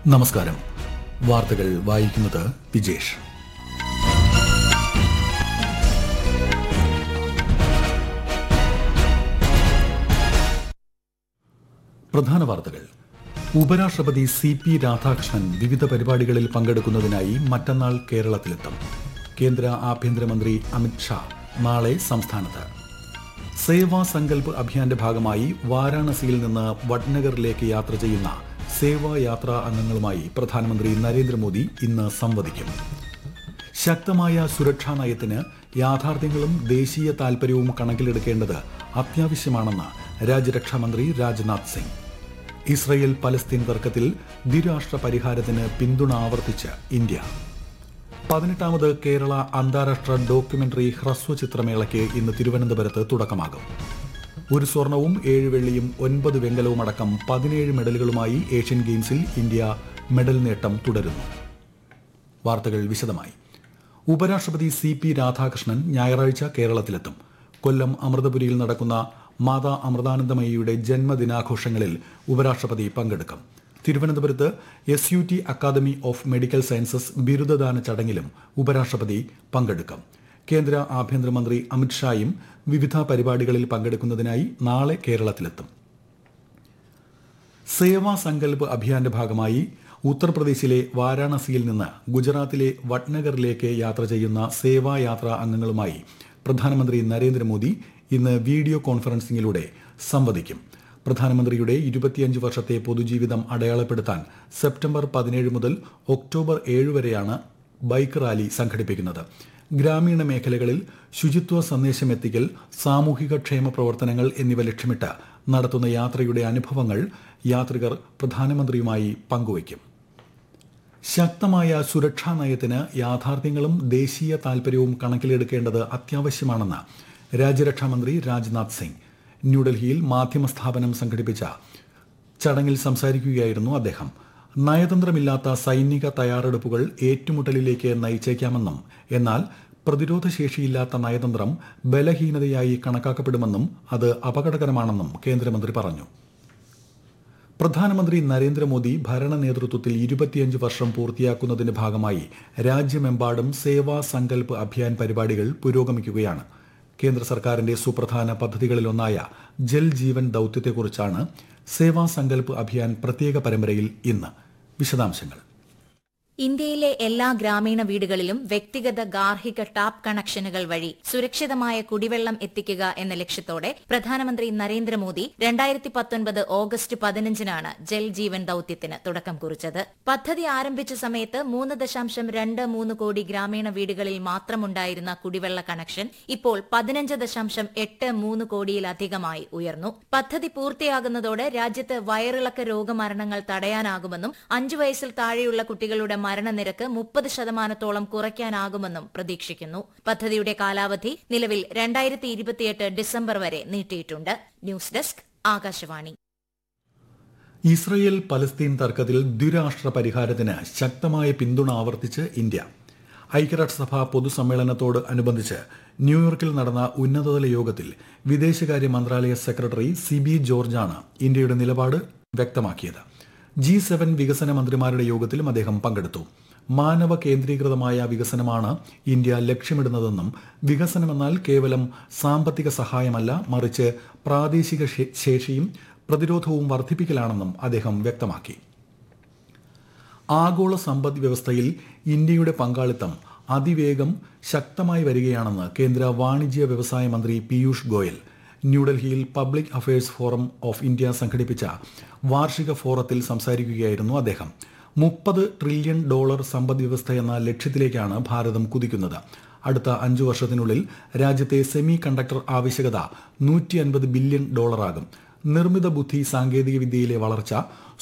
നമസ്കാരം. വാർത്തകൾ വായിക്കുന്നത് വിജേഷ്. പ്രധാന വാർത്തകൾ. ഉപരാഷ്ട്രപതി CP രാധാകൃഷ്ണൻ വിവിധ പരിപാടികളിൽ പങ്കെടുക്കുന്നതിനായി മറ്റന്നാൾ കേരളത്തിലെത്തും. കേന്ദ്ര ആഭ്യന്തരമന്ത്രി അമിത് ഷാ നാളെ സംസ്ഥാനത്ത്. സേവാ സങ്കൽപ് അഭിയാന്റെ ഭാഗമായി വാരാണസിയിൽ നിന്ന് വഡ്നഗറിലേക്ക് യാത്ര ചെയ്യുന്ന സേവായാത്രാ അംഗങ്ങളുമായി പ്രധാനമന്ത്രി നരേന്ദ്രമോദി ഇന്ന് സംവദിക്കും. ശക്തമായ സുരക്ഷാ നയത്തിന് യാഥാർത്ഥ്യങ്ങളും ദേശീയ താൽപര്യവും കണക്കിലെടുക്കേണ്ടത് അത്യാവശ്യമാണെന്ന് രാജ്യരക്ഷാമന്ത്രി രാജ്നാഥ് സിംഗ്. ഇസ്രയേൽ പലസ്തീൻ തർക്കത്തിൽ ദ്വിരാഷ്ട്ര പരിഹാരത്തിന് പിന്തുണ ആവർത്തിച്ച് ഇന്ത്യ. 18ാമത് കേരള അന്താരാഷ്ട്ര ഡോക്യുമെന്ററി ഹ്രസ്വചിത്രമേളയ്ക്ക് ഇന്ന് തിരുവനന്തപുരത്ത് തുടക്കമാകും. 1 സ്വർണവും 7 വെള്ളിയും 9 വെങ്കലവും അടക്കം 17 മെഡലുകളുമായി ഏഷ്യൻ ഗെയിംസിൽ ഇന്ത്യ മെഡൽ നേട്ടം തുടരുന്നു. വാർത്തകൾ വിശദമായി. ഉപരാഷ്ട്രപതി CP രാധാകൃഷ്ണൻ ഞായറാഴ്ച കേരളത്തിലെത്തും. കൊല്ലം അമൃതപുരിയിൽ നടക്കുന്ന മാതാ അമൃതാനന്ദമയിയുടെ ജന്മദിനാഘോഷങ്ങളിൽ ഉപരാഷ്ട്രപതി പങ്കെടുക്കും. തിരുവനന്തപുരത്ത് SUT academy of medical sciences ബിരുദദാന ചടങ്ങിലും ഉപരാഷ്ട്രപതി പങ്കെടുക്കും. കേന്ദ്ര ആഭ്യന്തരമന്ത്രി അമിത് ഷായും വിവിധ പരിപാടികളിൽ പങ്കെടുക്കുന്നതിനായി നാളെ കേരളത്തിലെത്തും. സേവാ സങ്കൽപ് അഭിയാന്റെ ഭാഗമായി ഉത്തർപ്രദേശിലെ വാരാണസിയിൽ നിന്ന് ഗുജറാത്തിലെ വഡ്നഗറിലേക്ക് യാത്ര ചെയ്യുന്ന സേവായാത്രാ അംഗങ്ങളുമായി പ്രധാനമന്ത്രി നരേന്ദ്രമോദി ഇന്ന് വീഡിയോ കോൺഫറൻസിംഗിലൂടെ സംവദിക്കും. പ്രധാനമന്ത്രിയുടെ 25 വർഷത്തെ പൊതുജീവിതം അടയാളപ്പെടുത്താൻ സെപ്റ്റംബർ 17 മുതൽ ഒക്ടോബർ 7 വരെയാണ് ബൈക്ക് റാലി സംഘടിപ്പിക്കുന്നത്. ഗ്രാമീണ മേഖലകളിൽ ശുചിത്വ സന്ദേശം എത്തിക്കൽ, സാമൂഹിക ക്ഷേമ പ്രവർത്തനങ്ങൾ എന്നിവ ലക്ഷ്യമിട്ട് നടത്തുന്ന യാത്രയുടെ അനുഭവങ്ങൾ യാത്രികർ പ്രധാനമന്ത്രിയുമായി പങ്കുവയ്ക്കും. ശക്തമായ സുരക്ഷാ നയത്തിന് യാഥാർത്ഥ്യങ്ങളും ദേശീയ താൽപര്യവും കണക്കിലെടുക്കേണ്ടത് അത്യാവശ്യമാണെന്ന് രാജ്യരക്ഷാമന്ത്രി രാജ്നാഥ് സിംഗ്. ന്യൂഡൽഹിയിൽ മാധ്യമ സ്ഥാപനം സംഘടിപ്പിച്ച ചടങ്ങിൽ സംസാരിക്കുകയായിരുന്നു അദ്ദേഹം. നയതന്ത്രമില്ലാത്ത സൈനിക തയ്യാറെടുപ്പുകൾ ഏറ്റുമുട്ടലിലേക്ക് നയിച്ചേക്കാമെന്നും എന്നാൽ പ്രതിരോധശേഷിയില്ലാത്ത നയതന്ത്രം ബലഹീനതയായി കണക്കാക്കപ്പെടുമെന്നും അത് അപകടകരമാണെന്നും കേന്ദ്രമന്ത്രി പറഞ്ഞു. പ്രധാനമന്ത്രി നരേന്ദ്രമോദി ഭരണ നേതൃത്വത്തിൽ 25 വർഷം പൂർത്തിയാക്കുന്നതിന്റെ ഭാഗമായി രാജ്യമെമ്പാടും സേവാ സങ്കൽപ് അഭിയാൻ പരിപാടികൾ പുരോഗമിക്കുകയാണ്. കേന്ദ്ര സർക്കാരിന്റെ സുപ്രധാന പദ്ധതികളിലൊന്നായ ജൽ ജീവൻ ദൌത്യത്തെക്കുറിച്ചാണ് സേവാ സങ്കൽപ് അഭിയാൻ പ്രത്യേക പരമ്പരയിൽ ഇന്ന്. വിശദാംശങ്ങൾ. ഇന്ത്യയിലെ എല്ലാ ഗ്രാമീണ വീടുകളിലും വ്യക്തിഗത ഗാർഹിക ടാപ്പ് കണക്ഷനുകൾ വഴി സുരക്ഷിതമായ കുടിവെള്ളം എത്തിക്കുക എന്ന ലക്ഷ്യത്തോടെ പ്രധാനമന്ത്രി നരേന്ദ്രമോദി 2019 ഓഗസ്റ്റ് 15-നാണ് ജൽ ജീവൻ ദൌത്യത്തിന് തുടക്കം കുറിച്ചത്. പദ്ധതി ആരംഭിച്ച സമയത്ത് 3.23 കോടി ഗ്രാമീണ വീടുകളിൽ മാത്രമുണ്ടായിരുന്ന കുടിവെള്ള കണക്ഷൻ ഇപ്പോൾ 15.83 കോടിയിലധികമായി ഉയർന്നു. പദ്ധതി പൂർത്തിയാകുന്നതോടെ രാജ്യത്ത് വയറിളക്ക രോഗമരണങ്ങൾ തടയാനാകുമെന്നും 5 വയസ്സിൽ താഴെയുള്ള കുട്ടികളുടെ മരണനിരക്ക് 30% കുറയ്ക്കാനാകുമെന്നും പ്രതീക്ഷിക്കുന്നു. പദ്ധതിയുടെ കാലാവധി നിലവിൽ 2028 ഡിസംബർ വരെ നീട്ടിയിട്ടുണ്ട്. News desk, Akashvani. Israel Palestine തർക്കത്തിൽ ദ്വിരാഷ്ട്ര പരിഹാരത്തിന് ശക്തമായ പിന്തുണ ആവർത്തിച്ച് ഇന്ത്യ. ഐക്യരാഷ്ട്രസഭ പൊതുസമ്മേളനത്തോട് അനുബന്ധിച്ച് ന്യൂയോർക്കിൽ നടന്ന ഉന്നതതല യോഗത്തിൽ വിദേശകാര്യ മന്ത്രാലയ സെക്രട്ടറി സിബി ജോർജാണ് ഇന്ത്യയുടെ നിലപാട് വ്യക്തമാക്കിയത്. G7 വികസന മന്ത്രിമാരുടെ യോഗത്തിലും അദ്ദേഹം പങ്കെടുത്തു. മാനവ കേന്ദ്രീകൃതമായ വികസനമാണ് ഇന്ത്യ ലക്ഷ്യമിടുന്നതെന്നും വികസനമെന്നാൽ കേവലം സാമ്പത്തിക സഹായമല്ല, മറിച്ച് പ്രാദേശിക ശേഷിയും പ്രതിരോധവും വർദ്ധിപ്പിക്കലാണെന്നും അദ്ദേഹം വ്യക്തമാക്കി. ആഗോള സമ്പദ് വ്യവസ്ഥയിൽ ഇന്ത്യയുടെ പങ്കാളിത്തം അതിവേഗം ശക്തമായി വരികയാണെന്ന് കേന്ദ്ര വാണിജ്യ വ്യവസായ മന്ത്രി പീയൂഷ് ഗോയൽ. ന്യൂഡൽഹിയിൽ public affairs forum of India സംഘടിപ്പിച്ച വാർഷിക ഫോറത്തിൽ സംസാരിക്കുകയായിരുന്നു അദ്ദേഹം. $30 ട്രില്യൺ സമ്പദ് വ്യവസ്ഥയെന്ന ലക്ഷ്യത്തിലേക്കാണ് ഭാരതം കുതിക്കുന്നത്. അടുത്ത 5 വർഷത്തിനുള്ളിൽ രാജ്യത്തെ സെമി കണ്ടക്ടർ ആവശ്യകത $150 ബില്യൺ ആകും. നിർമ്മിത ബുദ്ധി സാങ്കേതിക വിദ്യയിലെ വളർച്ച,